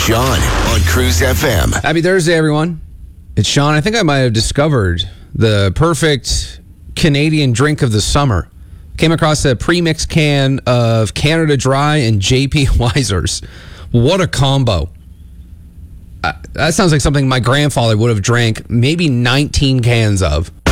Sean on Cruise FM. Happy Thursday, everyone. It's Sean. I think I might have discovered the perfect Canadian drink of the summer. Came across a pre-mixed can of Canada Dry and JP Weisers. What a combo. That sounds like something my grandfather would have drank maybe 19 cans of.